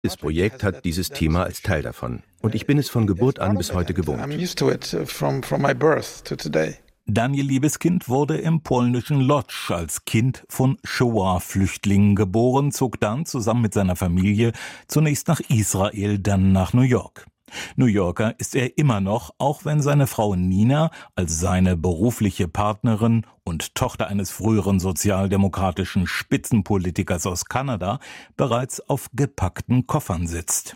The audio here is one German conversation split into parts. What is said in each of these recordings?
Das Projekt hat dieses Thema als Teil davon. Und ich bin es von Geburt an bis heute gewohnt. Daniel Liebeskind wurde im polnischen Łódź als Kind von Shoah-Flüchtlingen geboren, zog dann zusammen mit seiner Familie zunächst nach Israel, dann nach New York. New Yorker ist er immer noch, auch wenn seine Frau Nina als seine berufliche Partnerin und Tochter eines früheren sozialdemokratischen Spitzenpolitikers aus Kanada bereits auf gepackten Koffern sitzt.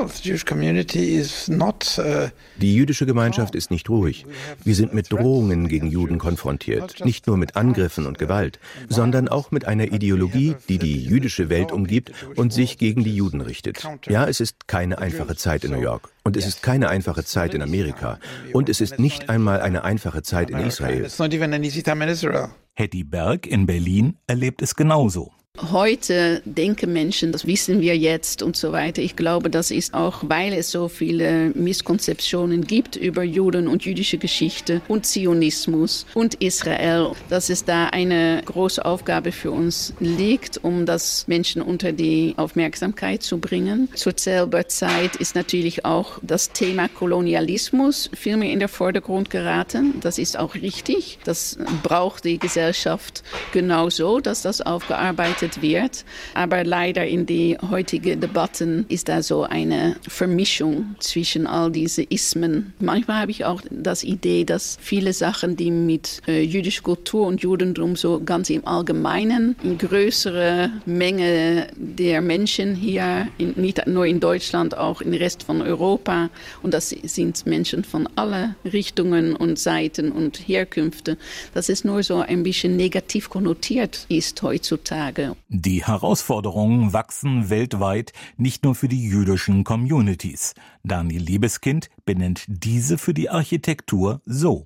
Die jüdische Gemeinschaft ist nicht ruhig. Wir sind mit Drohungen gegen Juden konfrontiert. Nicht nur mit Angriffen und Gewalt, sondern auch mit einer Ideologie, die die jüdische Welt umgibt und sich gegen die Juden richtet. Ja, es ist keine einfache Zeit in New York. Und es ist keine einfache Zeit in Amerika. Und es ist nicht einmal eine einfache Zeit in Israel. Hetty Berg in Berlin erlebt es genauso. Heute denken Menschen, das wissen wir jetzt und so weiter. Ich glaube, das ist auch, weil es so viele Misskonzeptionen gibt über Juden und jüdische Geschichte und Zionismus und Israel, dass es da eine große Aufgabe für uns liegt, um das Menschen unter die Aufmerksamkeit zu bringen. Zur selben Zeit ist natürlich auch das Thema Kolonialismus viel mehr in den Vordergrund geraten. Das ist auch richtig. Das braucht die Gesellschaft genauso, dass das aufgearbeitet wird. Aber leider in die heutigen Debatten ist da so eine Vermischung zwischen all diese Ismen. Manchmal habe ich auch das Idee, dass viele Sachen, die mit jüdischer Kultur und Judentum so ganz im Allgemeinen, in größere Menge der Menschen hier, nicht nur in Deutschland, auch im Rest von Europa, und das sind Menschen von allen Richtungen und Seiten und Herkünften, dass es nur so ein bisschen negativ konnotiert ist heutzutage. Die Herausforderungen wachsen weltweit, nicht nur für die jüdischen Communities. Daniel Liebeskind benennt diese für die Architektur so.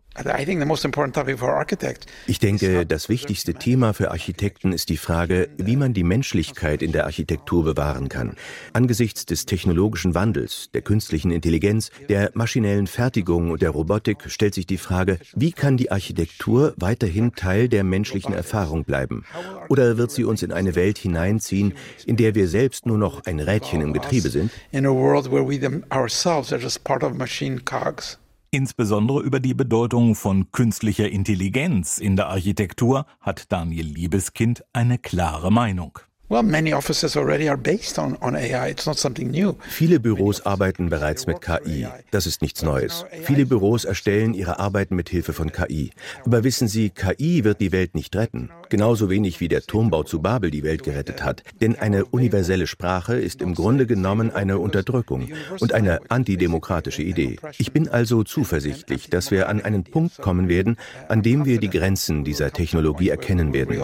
Ich denke, das wichtigste Thema für Architekten ist die Frage, wie man die Menschlichkeit in der Architektur bewahren kann. Angesichts des technologischen Wandels, der künstlichen Intelligenz, der maschinellen Fertigung und der Robotik stellt sich die Frage, wie kann die Architektur weiterhin Teil der menschlichen Erfahrung bleiben? Oder wird sie uns in eine Welt hineinziehen, in der wir selbst nur noch ein Rädchen im Getriebe sind? Insbesondere über die Bedeutung von künstlicher Intelligenz in der Architektur hat Daniel Liebeskind eine klare Meinung. Viele Büros arbeiten bereits mit KI. Das ist nichts Neues. Viele Büros erstellen ihre Arbeiten mit Hilfe von KI. Aber wissen Sie, KI wird die Welt nicht retten. Genauso wenig wie der Turmbau zu Babel die Welt gerettet hat. Denn eine universelle Sprache ist im Grunde genommen eine Unterdrückung und eine antidemokratische Idee. Ich bin also zuversichtlich, dass wir an einen Punkt kommen werden, an dem wir die Grenzen dieser Technologie erkennen werden.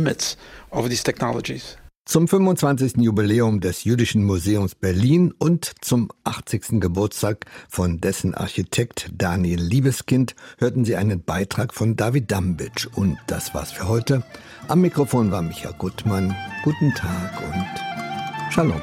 Zum 25. Jubiläum des Jüdischen Museums Berlin und zum 80. Geburtstag von dessen Architekt Daniel Liebeskind hörten Sie einen Beitrag von David Dambitsch. Und das war's für heute. Am Mikrofon war Micha Gutmann. Guten Tag und Shalom.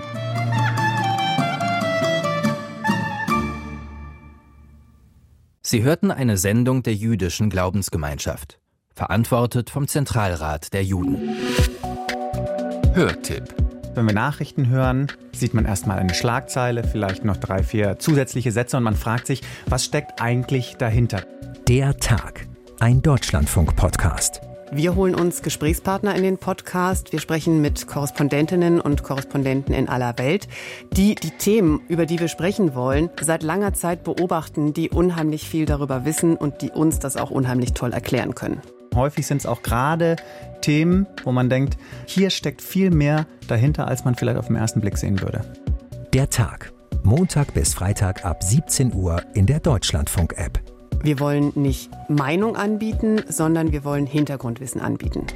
Sie hörten eine Sendung der Jüdischen Glaubensgemeinschaft, verantwortet vom Zentralrat der Juden. Hörtipp. Wenn wir Nachrichten hören, sieht man erstmal eine Schlagzeile, vielleicht noch 3, 4 zusätzliche Sätze und man fragt sich, was steckt eigentlich dahinter? Der Tag, ein Deutschlandfunk-Podcast. Wir holen uns Gesprächspartner in den Podcast. Wir sprechen mit Korrespondentinnen und Korrespondenten in aller Welt, die die Themen, über die wir sprechen wollen, seit langer Zeit beobachten, die unheimlich viel darüber wissen und die uns das auch unheimlich toll erklären können. Häufig sind es auch gerade Themen, wo man denkt, hier steckt viel mehr dahinter, als man vielleicht auf den ersten Blick sehen würde. Der Tag, Montag bis Freitag ab 17 Uhr in der Deutschlandfunk-App. Wir wollen nicht Meinung anbieten, sondern wir wollen Hintergrundwissen anbieten.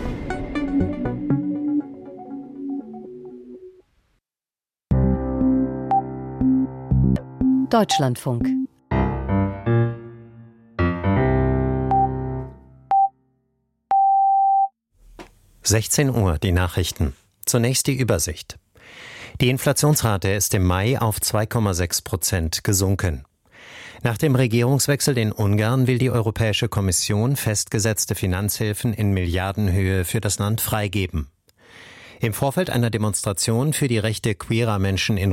Deutschlandfunk. Uhr, die Nachrichten. Zunächst die Übersicht. Die Inflationsrate ist im Mai auf 2,6% gesunken. Nach dem Regierungswechsel in Ungarn will die Europäische Kommission festgesetzte Finanzhilfen in Milliardenhöhe für das Land freigeben. Im Vorfeld einer Demonstration für die Rechte queerer Menschen in